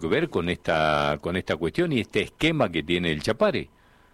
que ver con esta cuestión y este esquema que tiene el Chapare.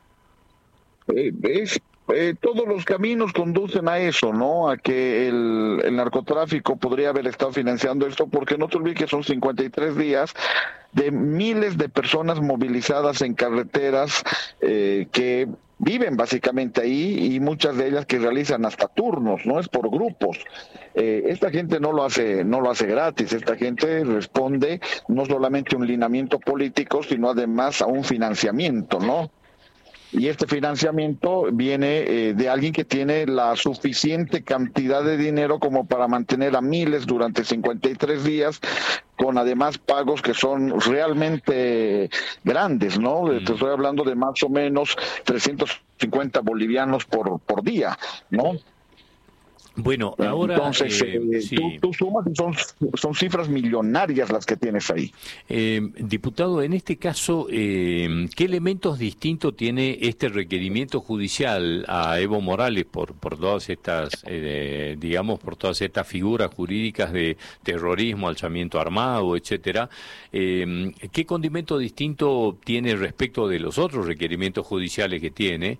Todos los caminos conducen a eso, ¿no? A que el narcotráfico podría haber estado financiando esto, porque no te olvides que son 53 días de miles de personas movilizadas en carreteras que viven básicamente ahí, y muchas de ellas que realizan hasta turnos, no es por grupos. Esta gente no lo hace gratis. Esta gente responde no solamente a un lineamiento político, sino además a un financiamiento, ¿no? Y este financiamiento viene de alguien que tiene la suficiente cantidad de dinero como para mantener a miles durante 53 días, con además pagos que son realmente grandes, ¿no? Te estoy hablando de más o menos 350 bolivianos por día, ¿no? Bueno, ahora entonces sí. tú sumas y son cifras millonarias las que tienes ahí. Diputado, en este caso, ¿qué elementos distintos tiene este requerimiento judicial a Evo Morales por todas estas, digamos, por todas estas figuras jurídicas de terrorismo, alzamiento armado, etcétera? ¿Qué condimento distinto tiene respecto de los otros requerimientos judiciales que tiene?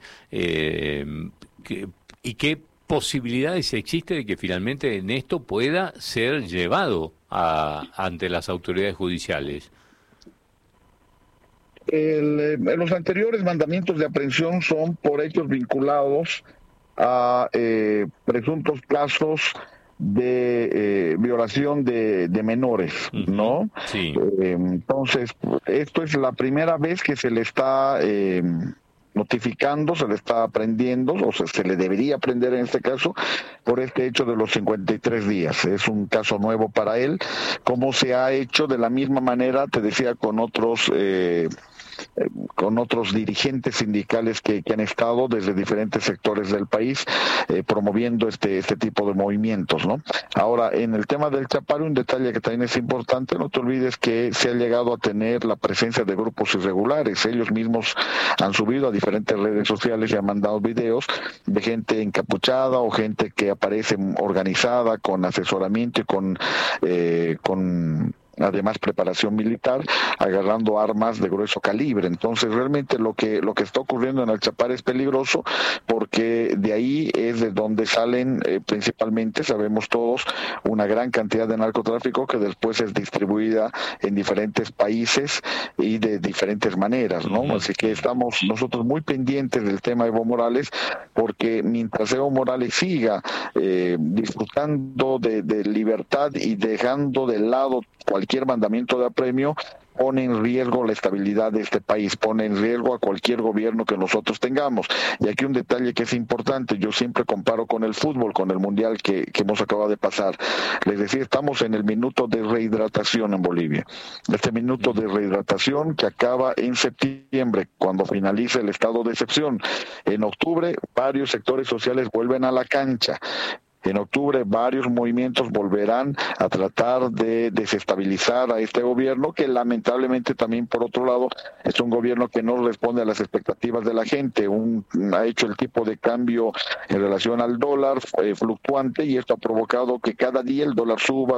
¿Y qué posibilidades existe de que finalmente en esto pueda ser llevado ante las autoridades judiciales? Los anteriores mandamientos de aprehensión son por hechos vinculados a presuntos casos de violación de menores, ¿no? Sí. Entonces, esto es la primera vez que se le está notificando, se le está aprendiendo, o sea, se le debería aprender en este caso, por este hecho de los 53 días. Es un caso nuevo para él, como se ha hecho de la misma manera, te decía, con otros dirigentes sindicales que han estado desde diferentes sectores del país promoviendo este tipo de movimientos, ¿no? Ahora, en el tema del Chapare, un detalle que también es importante: no te olvides que se ha llegado a tener la presencia de grupos irregulares. Ellos mismos han subido a diferentes redes sociales y han mandado videos de gente encapuchada o gente que aparece organizada con asesoramiento y con además preparación militar, agarrando armas de grueso calibre. Entonces, realmente lo que está ocurriendo en el Chapare es peligroso, porque de ahí es de donde salen principalmente, sabemos todos, una gran cantidad de narcotráfico que después es distribuida en diferentes países y de diferentes maneras, ¿no? Así que estamos nosotros muy pendientes del tema de Evo Morales, porque mientras Evo Morales siga disfrutando de libertad y dejando de lado cualquier mandamiento de apremio, pone en riesgo la estabilidad de este país, pone en riesgo a cualquier gobierno que nosotros tengamos. Y aquí un detalle que es importante: yo siempre comparo con el fútbol, con el mundial que hemos acabado de pasar. Les decía, estamos en el minuto de rehidratación en Bolivia. Este minuto de rehidratación que acaba en septiembre, cuando finalice el estado de excepción. En octubre, varios sectores sociales vuelven a la cancha. En octubre varios movimientos volverán a tratar de desestabilizar a este gobierno, que lamentablemente también, por otro lado, es un gobierno que no responde a las expectativas de la gente. Ha hecho el tipo de cambio en relación al dólar fluctuante, y esto ha provocado que cada día el dólar suba,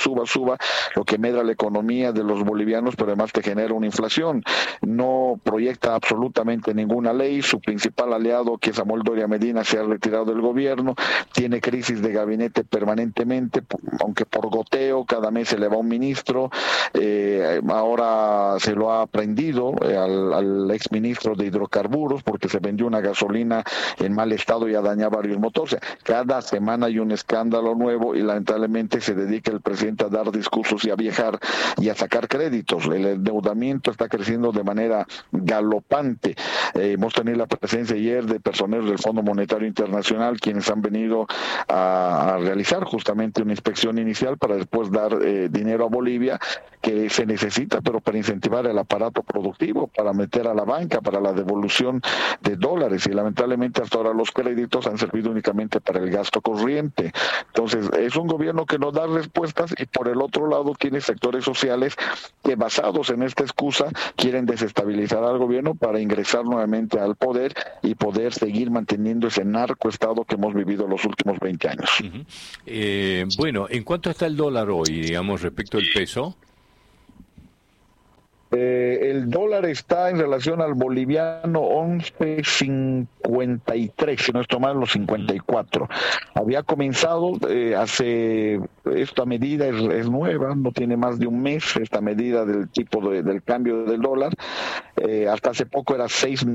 lo que medra la economía de los bolivianos, pero además te genera una inflación. No proyecta absolutamente ninguna ley. Su principal aliado, que es Samuel Doria Medina, se ha retirado del gobierno. Tiene crisis de gabinete permanentemente, aunque por goteo, cada mes se le va un ministro. Ahora se lo ha prendido al exministro de hidrocarburos, porque se vendió una gasolina en mal estado y ha dañado varios motores. O sea, cada semana hay un escándalo nuevo, y lamentablemente se dedica el presidente a dar discursos y a viajar y a sacar créditos. El endeudamiento está creciendo de manera galopante. Hemos tenido la presencia ayer de personeros del Fondo Monetario Internacional, quienes han venido a realizar justamente una inspección inicial para después dar dinero a Bolivia, que se necesita, pero para incentivar el aparato productivo, para meter a la banca, para la devolución de dólares, y lamentablemente hasta ahora los créditos han servido únicamente para el gasto corriente. Entonces, es un gobierno que no da respuestas, y por el otro lado tiene sectores sociales que, basados en esta excusa, quieren desestabilizar al gobierno para ingresar nuevamente al poder y poder seguir manteniendo ese narcoestado que hemos vivido los últimos 20 años. Bueno, ¿en cuánto está el dólar hoy, digamos, respecto al peso? El dólar está en relación al boliviano 11.53, si no estoy mal, los 54. Había comenzado esta medida es nueva, no tiene más de un mes, esta medida del tipo del cambio del dólar. Hasta hace poco era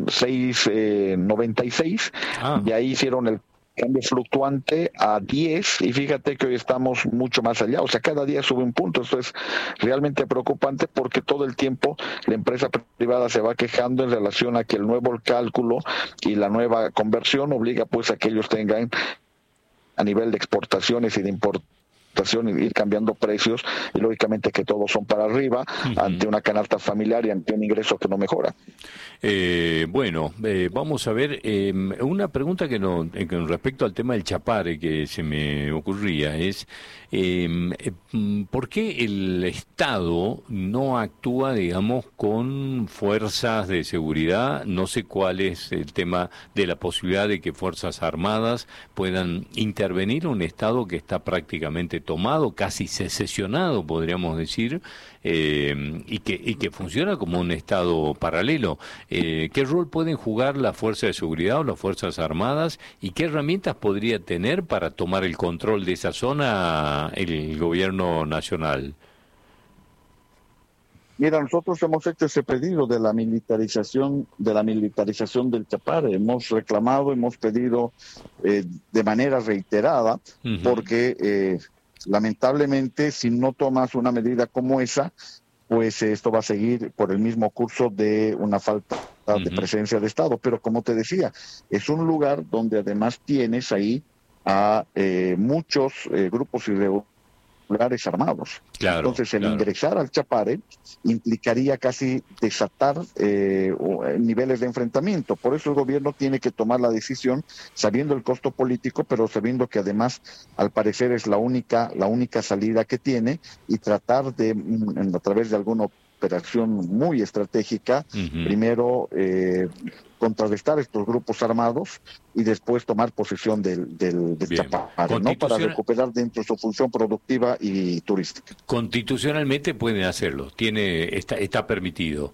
6.96, y ahí hicieron el cambio fluctuante a 10, y fíjate que hoy estamos mucho más allá, o sea, cada día sube un punto. Esto es realmente preocupante porque todo el tiempo la empresa privada se va quejando en relación a que el nuevo cálculo y la nueva conversión obliga pues a que ellos tengan a nivel de exportaciones y de importación ir cambiando precios, y lógicamente que todos son para arriba ante una canasta familiar y ante un ingreso que no mejora. Vamos a ver, una pregunta con respecto al tema del Chapare que se me ocurría es, ¿por qué el Estado no actúa, digamos, con fuerzas de seguridad? No sé cuál es el tema de la posibilidad de que Fuerzas Armadas puedan intervenir en un Estado que está prácticamente tomado, casi secesionado, podríamos decir, y que funciona como un Estado paralelo. ¿Qué rol pueden jugar las fuerzas de seguridad o las Fuerzas Armadas, y qué herramientas podría tener para tomar el control de esa zona el gobierno nacional? Mira, nosotros hemos hecho ese pedido de la militarización del Chapare. Hemos reclamado, hemos pedido de manera reiterada, porque lamentablemente, si no tomas una medida como esa, pues esto va a seguir por el mismo curso de una falta de presencia de Estado. Pero como te decía, es un lugar donde además tienes ahí a muchos grupos irregulares armados. Claro, entonces el ingresar al Chapare implicaría casi desatar niveles de enfrentamiento. Por eso el gobierno tiene que tomar la decisión sabiendo el costo político, pero sabiendo que además al parecer es la única salida que tiene, y tratar de a través de alguna operación muy estratégica, primero contrarrestar estos grupos armados y después tomar posesión del Chapare, ¿no? Para recuperar dentro su función productiva y turística. Constitucionalmente pueden hacerlo, está permitido.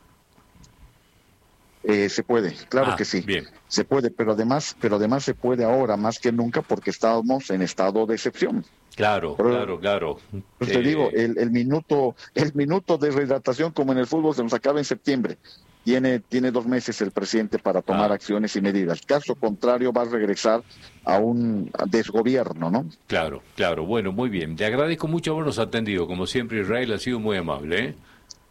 Se puede, claro que sí. Bien. Se puede, pero además se puede ahora más que nunca porque estamos en estado de excepción. Claro. Pues te digo, el minuto de rehidratación, como en el fútbol, se nos acaba en septiembre. Tiene 2 meses el presidente para tomar acciones y medidas. Caso contrario, va a regresar a un desgobierno, ¿no? Claro. Bueno, muy bien. Te agradezco mucho habernos atendido. Como siempre, Israel ha sido muy amable, ¿eh?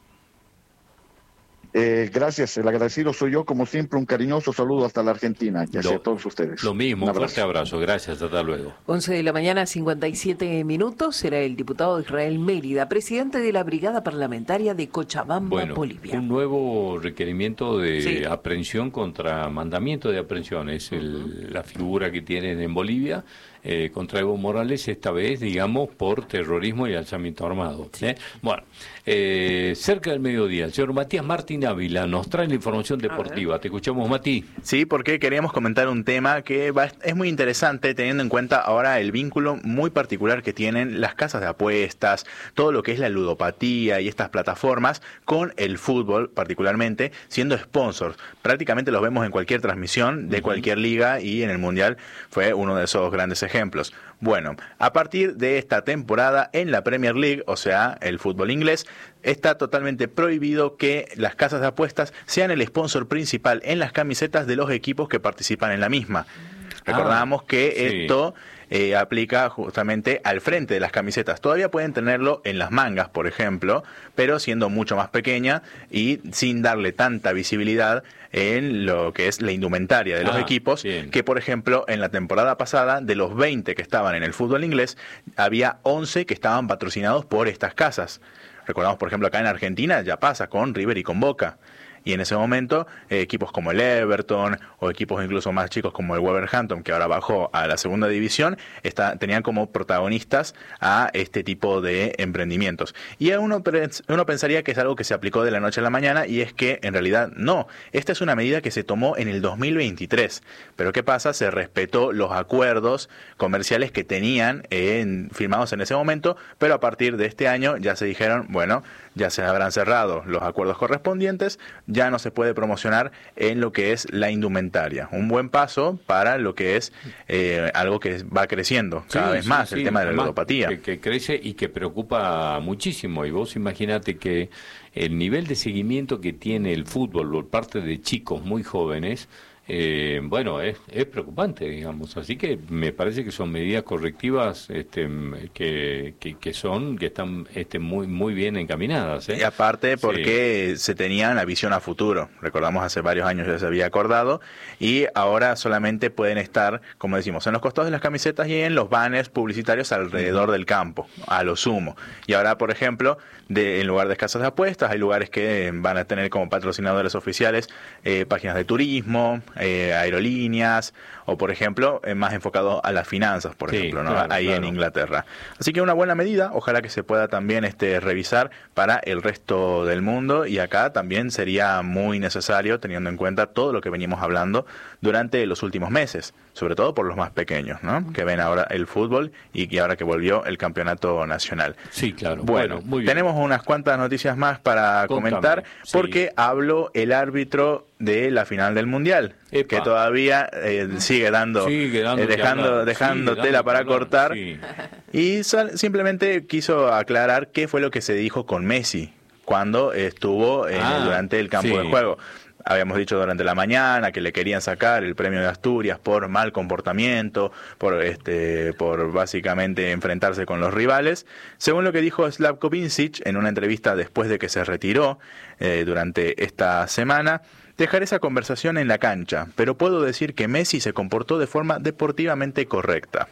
Gracias, el agradecido soy yo, como siempre. Un cariñoso saludo hasta la Argentina y hacia todos ustedes. Lo mismo, un fuerte abrazo, gracias, hasta luego. 11:57 a.m, será el diputado Israel Mérida, presidente de la Brigada Parlamentaria de Cochabamba, Bolivia. Un nuevo requerimiento de aprehensión contra mandamiento de aprehensión, es la figura que tienen en Bolivia. Contra Evo Morales, esta vez, digamos, por terrorismo y alzamiento armado. Bueno, cerca del mediodía, el señor Matías Martín Ávila nos trae la información deportiva. Te escuchamos, Mati. Sí, porque queríamos comentar un tema que es muy interesante, teniendo en cuenta ahora el vínculo muy particular que tienen las casas de apuestas, todo lo que es la ludopatía y estas plataformas con el fútbol, particularmente, siendo sponsors. Prácticamente los vemos en cualquier transmisión de cualquier liga, y en el Mundial fue uno de esos grandes ejemplos. Bueno, a partir de esta temporada en la Premier League, o sea, el fútbol inglés, está totalmente prohibido que las casas de apuestas sean el sponsor principal en las camisetas de los equipos que participan en la misma. Recordamos que esto aplica justamente al frente de las camisetas. Todavía pueden tenerlo en las mangas, por ejemplo, pero siendo mucho más pequeña y sin darle tanta visibilidad en lo que es la indumentaria de los equipos, que por ejemplo en la temporada pasada, de los 20 que estaban en el fútbol inglés, había 11 que estaban patrocinados por estas casas. Recordamos, por ejemplo, acá en Argentina ya pasa con River y con Boca. Y en ese momento, equipos como el Everton o equipos incluso más chicos como el Wolverhampton, que ahora bajó a la segunda división, tenían como protagonistas a este tipo de emprendimientos. Y uno pensaría que es algo que se aplicó de la noche a la mañana, y es que en realidad no. Esta es una medida que se tomó en el 2023. Pero ¿qué pasa? Se respetó los acuerdos comerciales que tenían firmados en ese momento, pero a partir de este año ya se dijeron, bueno, ya se habrán cerrado los acuerdos correspondientes, ya no se puede promocionar en lo que es la indumentaria. Un buen paso para lo que es algo que va creciendo cada vez más, el tema de la ludopatía. Que crece y que preocupa muchísimo. Y vos imagínate que el nivel de seguimiento que tiene el fútbol por parte de chicos muy jóvenes, bueno, es preocupante, digamos. Así que me parece que son medidas correctivas que están muy bien encaminadas. Y aparte porque se tenía una visión a futuro. Recordamos hace varios años ya se había acordado y ahora solamente pueden estar, como decimos, en los costados de las camisetas y en los banners publicitarios alrededor del campo, a lo sumo. Y ahora, por ejemplo, en lugar de casas de apuestas, hay lugares que van a tener como patrocinadores oficiales páginas de turismo, aerolíneas, o por ejemplo, más enfocado a las finanzas, por ejemplo, ¿no? Claro, en Inglaterra. Así que una buena medida, ojalá que se pueda también revisar para el resto del mundo, y acá también sería muy necesario, teniendo en cuenta todo lo que venimos hablando durante los últimos meses, sobre todo por los más pequeños, ¿no? Que ven ahora el fútbol y que ahora que volvió el campeonato nacional. Sí, claro. Bueno, muy bien. Tenemos unas cuantas noticias más para comentar, porque habló el árbitro de la final del Mundial, que todavía sigue dando dejando tela para cortar, y simplemente quiso aclarar qué fue lo que se dijo con Messi cuando estuvo durante el campo de juego. Habíamos dicho durante la mañana que le querían sacar el premio de Asturias por mal comportamiento, por básicamente enfrentarse con los rivales. Según lo que dijo Slavko Vincic en una entrevista después de que se retiró durante esta semana: dejaré esa conversación en la cancha, pero puedo decir que Messi se comportó de forma deportivamente correcta.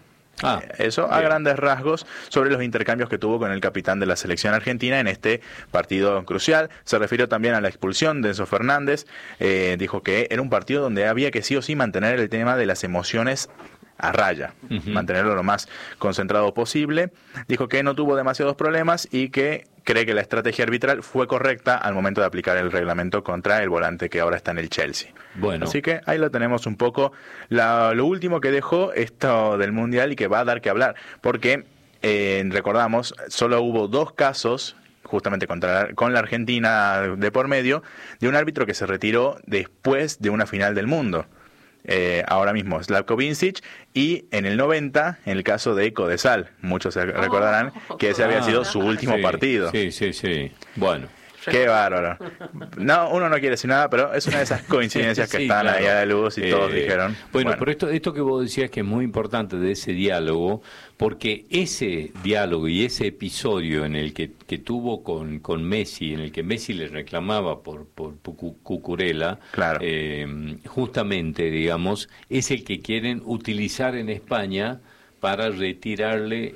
Eso a grandes rasgos sobre los intercambios que tuvo con el capitán de la selección argentina en este partido crucial. Se refirió también a la expulsión de Enzo Fernández. Dijo que era un partido donde había que sí o sí mantener el tema de las emociones a raya, mantenerlo lo más concentrado posible. Dijo que no tuvo demasiados problemas y que cree que la estrategia arbitral fue correcta al momento de aplicar el reglamento contra el volante que ahora está en el Chelsea. Bueno. Así que ahí lo tenemos un poco. Lo último que dejó esto del Mundial y que va a dar que hablar, porque recordamos, solo hubo 2 casos justamente con la Argentina de por medio, de un árbitro que se retiró después de una final del mundo. Ahora mismo Slavko Vincic, y en el 90 en el caso de Codesal, muchos se recordarán que ese había sido su último partido. Sí. Bueno, qué bárbaro. No, uno no quiere decir nada, pero es una de esas coincidencias que están ahí a la luz y todos dijeron. Bueno, pero esto que vos decías que es muy importante de ese diálogo, porque ese diálogo y ese episodio en el que tuvo con Messi, en el que Messi le reclamaba por Cucurella, claro. Justamente, digamos, es el que quieren utilizar en España para retirarle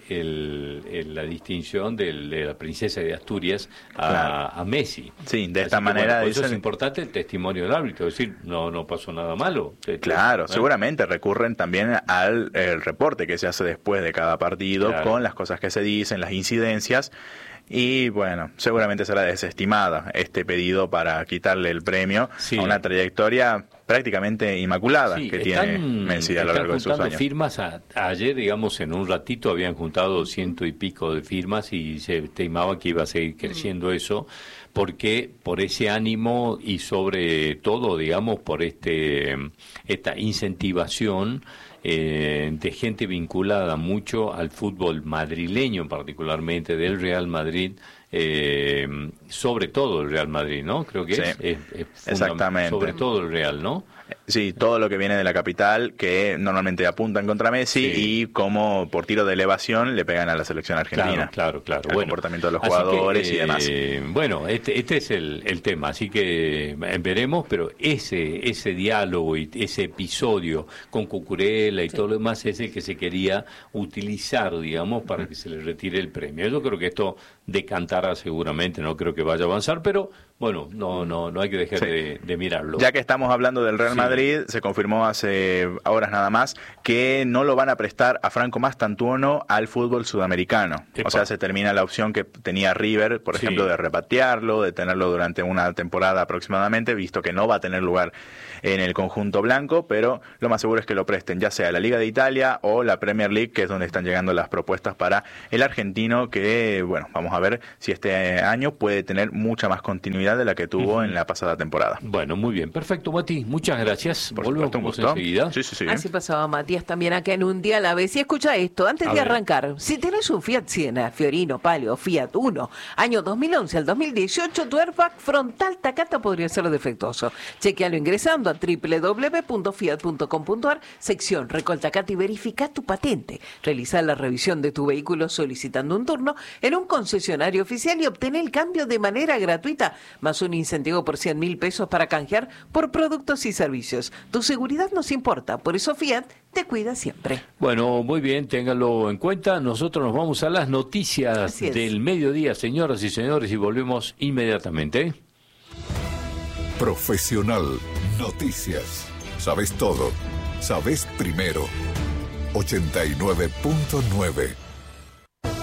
la distinción de la princesa de Asturias a Messi. Sí, de esta manera... por eso es importante el testimonio del árbitro, es decir, no pasó nada malo. Claro, seguramente recurren también al reporte que se hace después de cada partido, con las cosas que se dicen, las incidencias. Y bueno, seguramente será desestimada este pedido para quitarle el premio a una trayectoria prácticamente inmaculada que tiene Messi a lo largo de sus años. Firmas ayer, digamos, en un ratito habían juntado 100 y pico de firmas y se estimaba que iba a seguir creciendo eso, porque por ese ánimo y sobre todo, digamos, por esta incentivación de gente vinculada mucho al fútbol madrileño, particularmente del Real Madrid, sobre todo el Real Madrid, ¿no? Creo que es exactamente. Sobre todo el Real, ¿no? Sí, todo lo que viene de la capital, que normalmente apuntan contra Messi, y como por tiro de elevación le pegan a la selección argentina. Claro. El comportamiento de los jugadores y demás. Bueno, este es el tema, así que veremos, pero ese diálogo y ese episodio con Cucurella y todo lo demás es el que se quería utilizar, digamos, para que se le retire el premio. Yo creo que esto decantará seguramente, no creo que vaya a avanzar, pero bueno, no hay que dejar de mirarlo. Ya que estamos hablando del Real Madrid, Madrid se confirmó hace horas nada más que no lo van a prestar a Franco Mastantuono al fútbol sudamericano. O sea, se termina la opción que tenía River, por ejemplo, de repatriarlo, de tenerlo durante una temporada aproximadamente, visto que no va a tener lugar en el conjunto blanco, pero lo más seguro es que lo presten, ya sea la Liga de Italia o la Premier League, que es donde están llegando las propuestas para el argentino, que, bueno, vamos a ver si este año puede tener mucha más continuidad de la que tuvo en la pasada temporada. Bueno, muy bien, perfecto, Mati, muchas gracias. Volvemos con gusto enseguida. Sí. Así pasaba Matías también acá en Un Día a la Vez. Y escucha esto, antes de arrancar, si tenés un Fiat Siena, Fiorino, Palio, Fiat Uno, año 2011 al 2018, tu airbag frontal Takata podría ser defectuoso. Chequealo ingresando a www.fiat.com.ar, sección Recol Takata, y verifica tu patente. Realiza la revisión de tu vehículo solicitando un turno en un concesionario oficial y obtener el cambio de manera gratuita, más un incentivo por 100.000 pesos para canjear por productos y servicios. Tu seguridad nos importa, por eso Fiat te cuida siempre. Bueno, muy bien, ténganlo en cuenta. Nosotros nos vamos a las noticias del mediodía, señoras y señores, y volvemos inmediatamente. Profesional Noticias. Sabes todo. Sabes primero. 89.9